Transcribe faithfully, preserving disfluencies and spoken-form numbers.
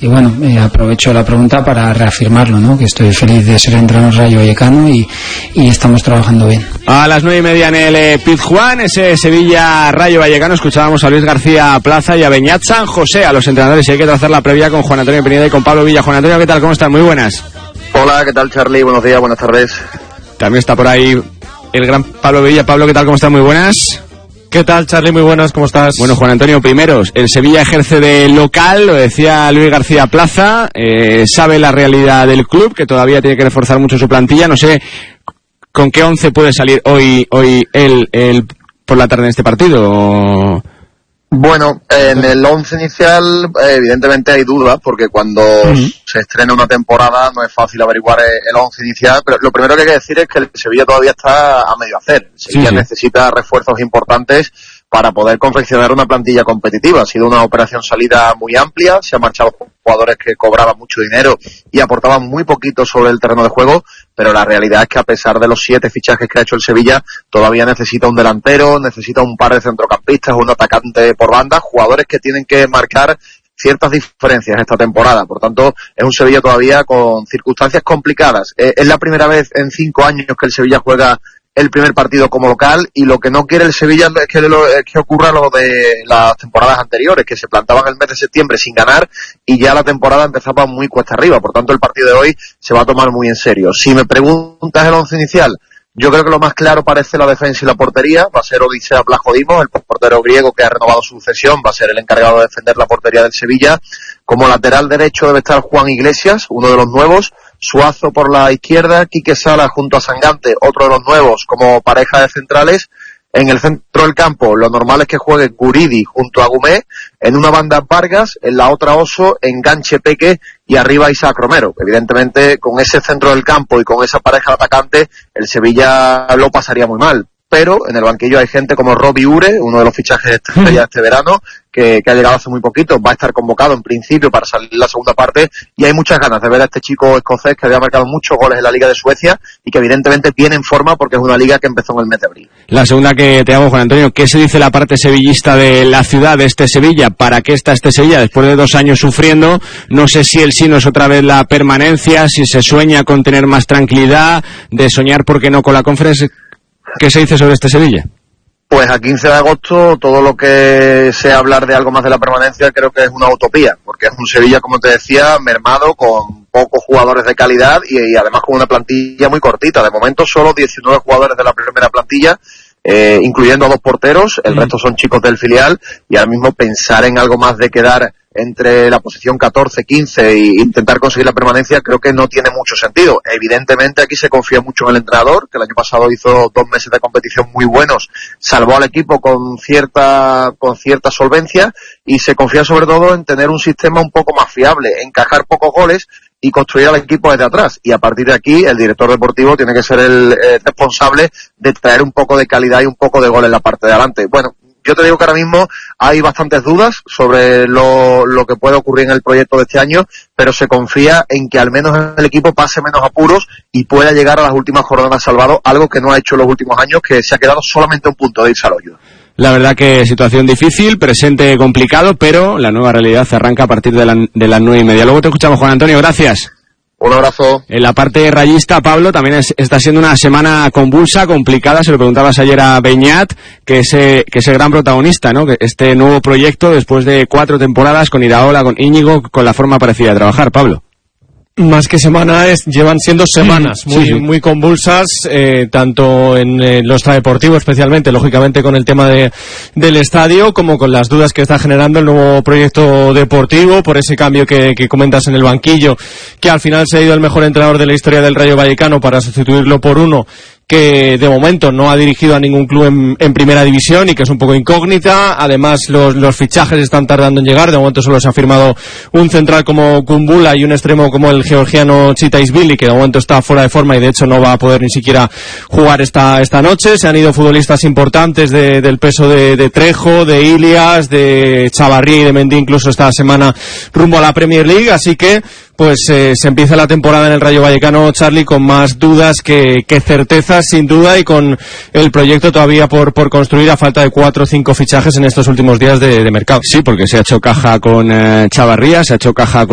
y bueno, eh, aprovecho la pregunta para reafirmarlo, ¿no? Que estoy feliz de ser entrenador Rayo Vallecano y, y estamos trabajando bien. A las nueve y media en el eh, Pizjuán, ese Sevilla Rayo Vallecano, escuchábamos a Luis García Plaza y a Beñat San José, a los entrenadores, y hay que trazar la previa con Juan Antonio Pineda y con Pablo Villa. Juan Antonio, ¿qué tal? ¿Cómo están? Muy buenas. Hola, ¿qué tal, Charlie? Buenos días, buenas tardes. También está por ahí el gran Pablo Villa. Pablo, ¿qué tal? ¿Cómo están? Muy buenas. ¿Qué tal, Charlie? Muy buenas, ¿cómo estás? Bueno, Juan Antonio, primero, el Sevilla ejerce de local, lo decía Luis García Plaza, eh, sabe la realidad del club, que todavía tiene que reforzar mucho su plantilla. No sé con qué once puede salir hoy hoy él, él por la tarde en este partido. Bueno, en el once inicial evidentemente hay dudas, porque cuando uh-huh. se estrena una temporada no es fácil averiguar el once inicial, pero lo primero que hay que decir es que el Sevilla todavía está a medio hacer. El Sevilla sí. necesita refuerzos importantes para poder confeccionar una plantilla competitiva. Ha sido una operación salida muy amplia, se han marchado jugadores que cobraban mucho dinero y aportaban muy poquito sobre el terreno de juego, pero la realidad es que a pesar de los siete fichajes que ha hecho el Sevilla, todavía necesita un delantero, necesita un par de centrocampistas, un atacante por banda, jugadores que tienen que marcar ciertas diferencias esta temporada. Por tanto, es un Sevilla todavía con circunstancias complicadas. Eh, es la primera vez en cinco años que el Sevilla juega el primer partido como local, y lo que no quiere el Sevilla es que, lo, es que ocurra lo de las temporadas anteriores, que se plantaban el mes de septiembre sin ganar y ya la temporada empezaba muy cuesta arriba. Por tanto, el partido de hoy se va a tomar muy en serio. Si me preguntas el once inicial, yo creo que lo más claro parece la defensa y la portería. Va a ser Odisea Vlachodimos, el portero griego que ha renovado su cesión, va a ser el encargado de defender la portería del Sevilla. Como lateral derecho debe estar Juan Iglesias, uno de los nuevos. Suazo por la izquierda, Quique Sala junto a Sangante, otro de los nuevos como pareja de centrales. En el centro del campo, lo normal es que juegue Guridi junto a Gumé, en una banda Vargas, en la otra Oso, enganche Peque y arriba Isaac Romero. Evidentemente, con ese centro del campo y con esa pareja de atacante, el Sevilla lo pasaría muy mal. Pero en el banquillo hay gente como Robbie Ure, uno de los fichajes de estrella este verano, que, que ha llegado hace muy poquito, va a estar convocado en principio para salir la segunda parte, y hay muchas ganas de ver a este chico escocés que había marcado muchos goles en la Liga de Suecia y que evidentemente viene en forma porque es una liga que empezó en el mes de abril. La segunda que te hago, Juan Antonio, ¿qué se dice la parte sevillista de la ciudad, de este Sevilla? ¿Para qué está este Sevilla después de dos años sufriendo? No sé si el sí no es otra vez la permanencia, si se sueña con tener más tranquilidad, de soñar, ¿por qué no?, con la Conference. ¿Qué se dice sobre este Sevilla? Pues a quince de agosto todo lo que sea hablar de algo más de la permanencia creo que es una utopía, porque es un Sevilla, como te decía, mermado, con pocos jugadores de calidad y, y además con una plantilla muy cortita. De momento solo diecinueve jugadores de la primera plantilla, eh, incluyendo a dos porteros, el mm. resto son chicos del filial, y ahora mismo pensar en algo más de quedar entre la posición catorce, quince e intentar conseguir la permanencia creo que no tiene mucho sentido. Evidentemente aquí se confía mucho en el entrenador, que el año pasado hizo dos meses de competición muy buenos, salvó al equipo con cierta con cierta solvencia, y se confía sobre todo en tener un sistema un poco más fiable, encajar pocos goles y construir al equipo desde atrás. Y a partir de aquí el director deportivo tiene que ser el eh, responsable de traer un poco de calidad y un poco de gol en la parte de adelante. Bueno, yo te digo que ahora mismo hay bastantes dudas sobre lo, lo que puede ocurrir en el proyecto de este año, pero se confía en que al menos el equipo pase menos apuros y pueda llegar a las últimas jornadas salvado, algo que no ha hecho en los últimos años, que se ha quedado solamente a un punto de irse al hoyo. La verdad que situación difícil, presente complicado, pero la nueva realidad se arranca a partir de, la, de las nueve y media. Luego te escuchamos, Juan Antonio, gracias. Un abrazo. En la parte rayista, Pablo, también es, está siendo una semana convulsa, complicada. Se lo preguntabas ayer a Beñat, que es, que es el gran protagonista, ¿no? Que este nuevo proyecto, después de cuatro temporadas con Iraola, con Íñigo, con la forma parecida de trabajar, Pablo. Más que semana, es, llevan siendo semanas sí, muy, sí, sí. muy convulsas, eh, tanto en eh, lo extradeportivo, especialmente, lógicamente, con el tema de, del estadio, como con las dudas que está generando el nuevo proyecto deportivo, por ese cambio que, que comentas en el banquillo, que al final se ha ido el mejor entrenador de la historia del Rayo Vallecano para sustituirlo por uno que de momento no ha dirigido a ningún club en, en primera división y que es un poco incógnita. Además los, los fichajes están tardando en llegar. De momento solo se ha firmado un central como Kumbula y un extremo como el georgiano Chitaisvili, que de momento está fuera de forma y de hecho no va a poder ni siquiera jugar esta, esta noche. Se han ido futbolistas importantes de, del peso de, de Trejo, de Ilias, de Chavarría y de Mendy incluso esta semana rumbo a la Premier League, así que pues eh, se empieza la temporada en el Rayo Vallecano, Charlie, con más dudas que, que certezas, sin duda, y con el proyecto todavía por, por construir a falta de cuatro o cinco fichajes en estos últimos días de, de mercado. Sí, porque se ha hecho caja con eh, Chavarría, se ha hecho caja con